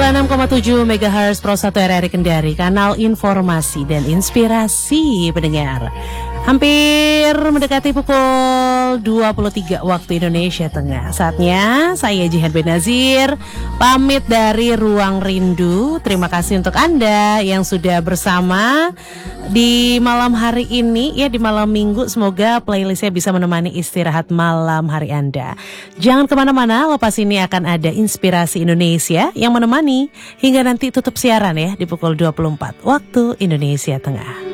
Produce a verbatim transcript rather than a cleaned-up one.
sembilan puluh enam koma tujuh megahertz Pro satu R R I Kendari, kanal informasi dan inspirasi pendengar. Hampir mendekati pukul dua puluh tiga waktu Indonesia Tengah. Saatnya saya Jihan Benazir pamit dari Ruang Rindu. Terima kasih untuk Anda yang sudah bersama di malam hari ini, ya di malam minggu. Semoga playlistnya bisa menemani istirahat malam hari Anda. Jangan kemana-mana, lepas ini akan ada Inspirasi Indonesia yang menemani hingga nanti tutup siaran ya di pukul dua puluh empat waktu Indonesia Tengah.